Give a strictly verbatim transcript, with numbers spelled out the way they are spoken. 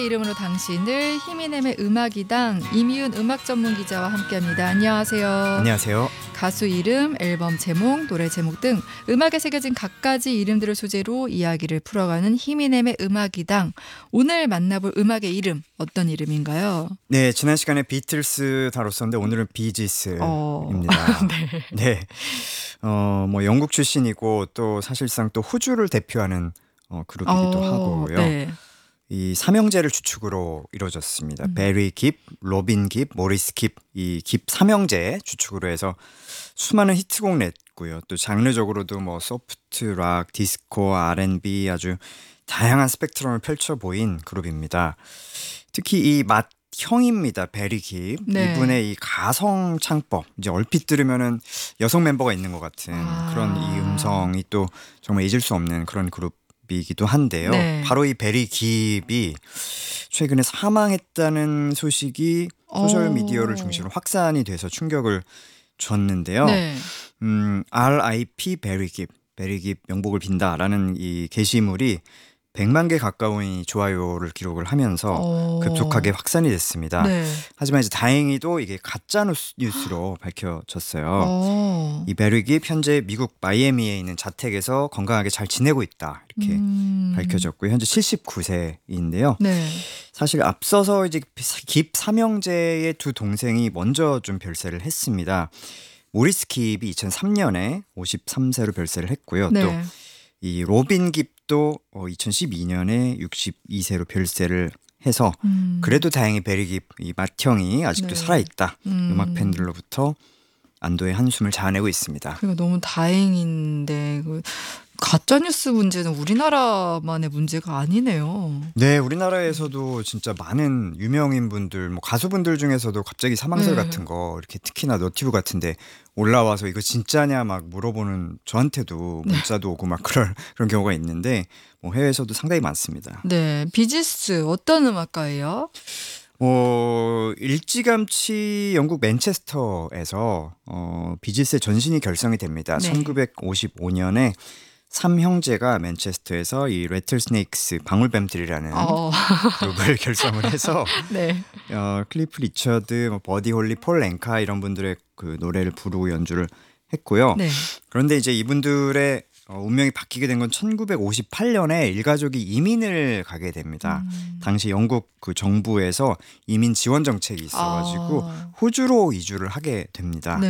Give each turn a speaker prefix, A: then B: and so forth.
A: 이름으로 당신을 히미넴의 음악이당 이미윤 음악 전문 기자와 함께합니다. 안녕하세요.
B: 안녕하세요.
A: 가수 이름, 앨범 제목, 노래 제목 등 음악에 새겨진 갖가지 이름들을 소재로 이야기를 풀어가는 히미넴의 음악이당. 오늘 만나볼 음악의 이름 어떤 이름인가요?
B: 네, 지난 시간에 비틀스 다뤘었는데 오늘은 비지스입니다.
A: 어... 네.
B: 네, 어, 뭐 영국 출신이고 또 사실상 또 호주를 대표하는 어, 그룹이기도
A: 어...
B: 하고요.
A: 네.
B: 이 삼형제를 주축으로 이루어졌습니다.
A: 음.
B: 베리 깁, 로빈 깁, 모리스 깁, 이 깁 삼형제 주축으로 해서 수많은 히트곡 냈고요. 또 장르적으로도 뭐 소프트 락, 디스코, 알앤비 아주 다양한 스펙트럼을 펼쳐 보인 그룹입니다. 특히 이 맏형입니다. 베리 깁.
A: 네.
B: 이분의 이 가성 창법, 이제 얼핏 들으면은 여성 멤버가 있는 것 같은
A: 아.
B: 그런 이 음성이 또 정말 잊을 수 없는 그런 그룹. 이기도 한데요.
A: 네.
B: 바로 이 베리 깁이 최근에 사망했다는 소식이 소셜 미디어를 중심으로 확산이 돼서 충격을 줬는데요.
A: 네.
B: 음, 알아이피 베리 깁, 베리 깁 명복을 빈다라는 이 게시물이 백만 개 가까운 이 좋아요를 기록을 하면서
A: 오.
B: 급속하게 확산이 됐습니다.
A: 네.
B: 하지만 이제 다행히도 이게 가짜 뉴스, 뉴스로 밝혀졌어요.
A: 오.
B: 이 베리 깁 현재 미국 마이애미에 있는 자택에서 건강하게 잘 지내고 있다 이렇게
A: 음.
B: 밝혀졌고요. 현재 칠십구 세인데요.
A: 네.
B: 사실 앞서서 이제 깁 삼형제의 두 동생이 먼저 좀 별세를 했습니다. 모리스 깁이 이천삼 년에 오십삼 세로 별세를 했고요.
A: 네.
B: 또 이 로빈 깁도 이천십이 년에 육십이 세로 별세를 해서
A: 음.
B: 그래도 다행히 베리 깁 이 맏형이 아직도
A: 네.
B: 살아있다.
A: 음.
B: 음악 팬들로부터 안도의 한숨을 자아내고 있습니다.
A: 그러니까 너무 다행인데 그 가짜 뉴스 문제는 우리나라만의 문제가 아니네요.
B: 네, 우리나라에서도 진짜 많은 유명인 분들, 뭐 가수분들 중에서도 갑자기 사망설
A: 네.
B: 같은 거 이렇게 특히나 너튜브 같은데 올라와서 이거 진짜냐 막 물어보는 저한테도 문자도 오고 막 그럴 그런 경우가 있는데 뭐 해외에서도 상당히 많습니다.
A: 네, 비지스 어떤 음악가예요?
B: 어, 일찌감치 영국 맨체스터에서 어, 비지스의 전신이 결성이 됩니다.
A: 네.
B: 천구백오십오 년에 삼형제가 맨체스터에서 이 레틀스네이크스 방울뱀들이라는
A: 어.
B: 그룹을 결성을 해서
A: 네.
B: 어, 클리프 리처드, 뭐 버디 홀리, 폴 랭카 이런 분들의 그 노래를 부르고 연주를 했고요.
A: 네.
B: 그런데 이제 이분들의 어, 운명이 바뀌게 된 건 천구백오십팔 년에 일가족이 이민을 가게 됩니다.
A: 음.
B: 당시 영국 그 정부에서 이민 지원 정책이 있어가지고
A: 아.
B: 호주로 이주를 하게 됩니다.
A: 네.